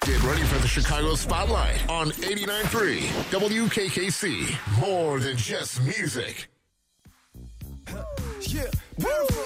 Get ready for the Chicago Spotlight on 89.3 WKKC. More than just music. Yeah, beautiful.